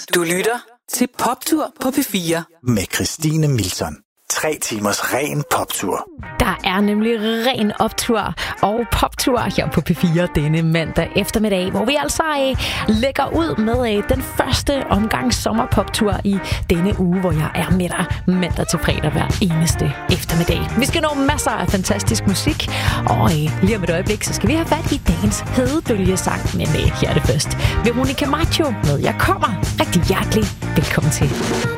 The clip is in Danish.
Du lytter til Poptur på P4 med Christine Milton. 3 timers ren poptur. Der er nemlig ren optur og poptur her på P4 denne mandag eftermiddag, hvor vi altså lægger ud med den første omgang sommerpoptur i denne uge, hvor jeg er med dig mandag til fredag hver eneste eftermiddag. Vi skal nå masser af fantastisk musik, og lige om et øjeblik, så skal vi have fat i dagens hedebølgesang, men her er det først Veronica Maggio med Jeg kommer. Rigtig hjertelig velkommen til.